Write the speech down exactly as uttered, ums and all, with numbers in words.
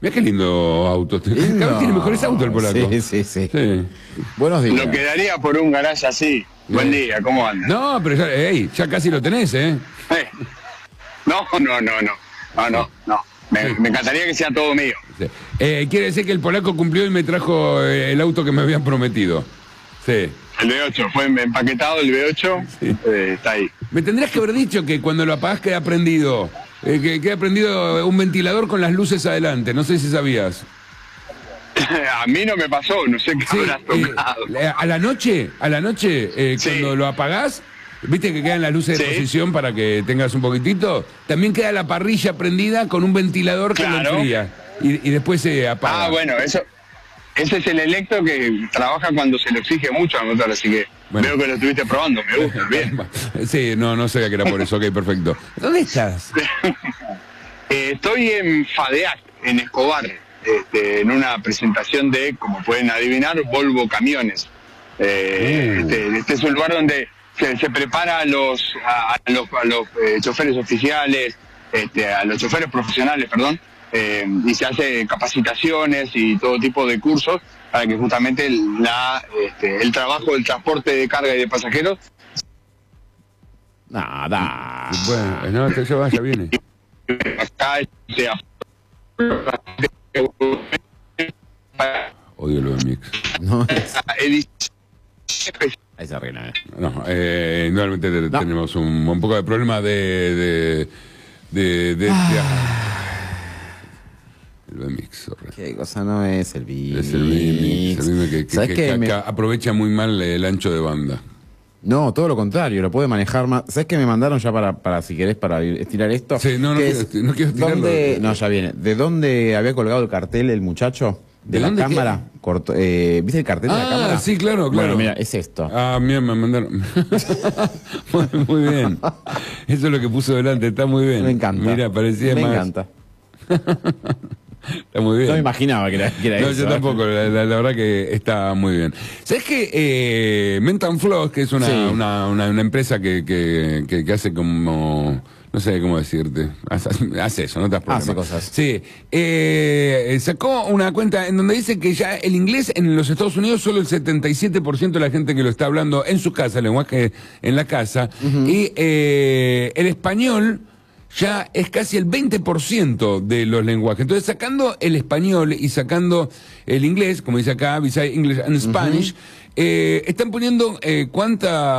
Mirá qué lindo auto. Lindo. Cada vez tiene mejores autos el polaco. Sí, sí, sí, sí. Buenos días. Lo quedaría por un garage así. Bien. Buen día, ¿cómo andas? No, pero ya, hey, ya casi lo tenés, ¿eh? eh. No, no, no, no. No, no, no. Me, me encantaría que sea todo mío. Sí. Eh, quiere decir que el polaco cumplió y me trajo el auto que me habían prometido. Sí. El V ocho, fue empaquetado el V ocho, sí. eh, está ahí. Me tendrías que haber dicho que cuando lo apagás queda prendido, eh, que queda prendido un ventilador con las luces adelante, no sé si sabías. A mí no me pasó, no sé qué sí, habrás tocado. Eh, a la noche, a la noche, eh, sí. cuando lo apagás, viste que quedan las luces de sí. posición para que tengas un poquitito, también queda la parrilla prendida con un ventilador que claro. lo enfría y, y después se apaga. Ah, bueno, eso... Ese es el electro que trabaja cuando se le exige mucho al motor, así que bueno. Veo que lo estuviste probando, me gusta, bien. Sí, no, no sabía que era por eso, ok, perfecto. ¿Dónde estás? eh, estoy en FADEAC, en Escobar, este, en una presentación de, como pueden adivinar, Volvo Camiones. Eh, uh. este, este es un lugar donde se, se prepara a los, a, a los, a los eh, choferes oficiales, este, a los choferes profesionales, perdón, Eh, y se hace capacitaciones y todo tipo de cursos para que justamente la, este, el trabajo del transporte de carga y de pasajeros. Nada. Bueno, no, que ya vaya, viene. Acá sea. Odio lo de Mix. No, es... Ahí se arregla, ¿eh? No, eh, normalmente no. tenemos un, un poco de problema de... de, de, de, ah. de el B-Mix. Qué cosa no es el B-Mix. Es el B-Mix. El B-Mix que, que, que, que, me... que aprovecha muy mal el ancho de banda. No, todo lo contrario, lo puede manejar más. ¿Sabes qué me mandaron ya para, para si querés, para estirar esto? Sí, no, no, quiero, es, no quiero estirarlo. ¿Dónde, no, ya viene. ¿De dónde había colgado el cartel el muchacho? ¿De, ¿De la cámara? Corto, eh, ¿Viste el cartel ah, de la cámara? Ah, sí, claro, claro. Bueno, mira, es esto. Ah, mira, me mandaron. muy, muy bien. Eso es lo que puso delante, está muy bien. Me encanta. Mira, parecía me más... Me encanta. Está muy bien. No me imaginaba que era, que era no, eso. No, yo tampoco, la, la, la verdad que está muy bien. ¿Sabes qué? Eh, Mentan Floss, que es una, sí. una, una, una empresa que, que, que, que hace como... No sé cómo decirte. Hace, hace eso, no te das problema. Hace cosas. Sí. Eh, sacó una cuenta en donde dice que ya el inglés en los Estados Unidos solo el setenta y siete por ciento de la gente que lo está hablando en su casa, el lenguaje en la casa. Uh-huh. Y eh, el español... ya es casi el veinte por ciento de los lenguajes. Entonces, sacando el español y sacando el inglés, como dice acá, beside English and Spanish, uh-huh. eh, están poniendo eh, cuánta...